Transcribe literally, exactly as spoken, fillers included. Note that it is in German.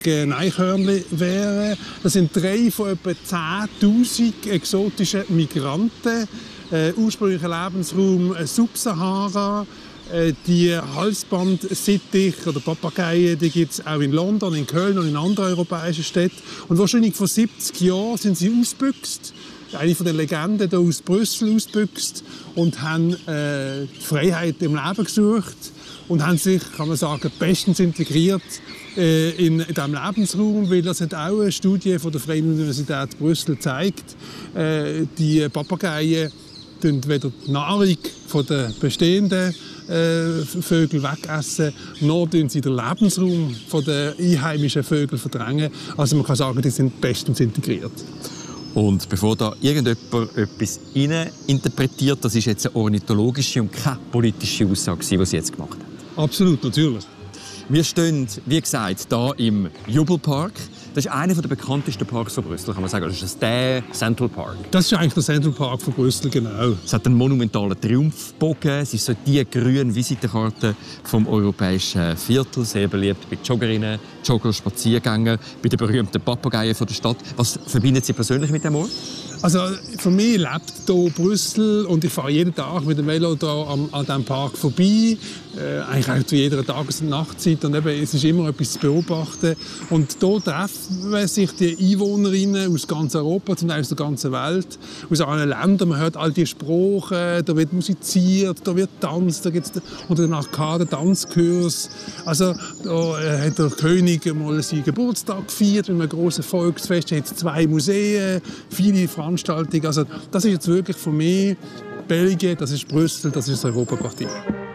ein Eichhörnchen wären. Das sind drei von etwa zehntausend exotischen Migranten. Äh, ursprünglicher Lebensraum äh, Subsahara. Äh, die Halsbandsittiche oder Papageien, die gibt es auch in London, in Köln und in anderen europäischen Städten. Und wahrscheinlich vor siebzig Jahren sind sie ausgebüxt. Eine von den Legenden hier aus Brüssel ausgebüxt und haben äh, die Freiheit im Leben gesucht und haben sich, kann man sagen, bestens integriert äh, in, in diesem Lebensraum, weil das hat auch eine Studie von der Freien Universität Brüssel zeigt. Äh, die Papageien tun weder die Nahrung von den bestehenden äh, Vögeln wegessen, noch tun sie den Lebensraum von den einheimischen Vögeln verdrängen. Also man kann sagen, die sind bestens integriert. Und bevor da irgendjemand etwas interpretiert, das ist jetzt eine ornithologische und keine politische Aussage, die Sie jetzt gemacht haben. Absolut, natürlich. Wir stehen, wie gesagt, hier im Jubelpark. Das ist einer der bekanntesten Parks von Brüssel, kann man sagen. Das ist der Central Park. Das ist eigentlich der Central Park von Brüssel, genau. Es hat einen monumentalen Triumphbogen. Es ist so die grüne Visitenkarte vom europäischen Viertel. Sehr beliebt bei Joggerinnen, Jogger, Spaziergänger, bei den berühmten Papageien der Stadt. Was verbindet Sie persönlich mit dem Ort? Also für mich lebt hier Brüssel und ich fahre jeden Tag mit dem Velo hier an, an diesem Park vorbei. Äh, eigentlich auch zu jeder Tages- und Nachtzeit. Und eben, es ist immer etwas zu beobachten. Und hier treffen sich die Einwohnerinnen aus ganz Europa, zum Teil aus der ganzen Welt, aus allen Ländern. Man hört all die Sprachen, da wird musiziert, da wird getanzt, da gibt es unter den Arkaden Tanzkurs. Also da äh, hat der König mal seinen Geburtstag gefeiert mit einem grossen Volksfest. Er hat zwei Museen, viele Veranstaltungen. Also das ist jetzt wirklich für mich Belgien, das ist Brüssel, das ist das Europaquartier.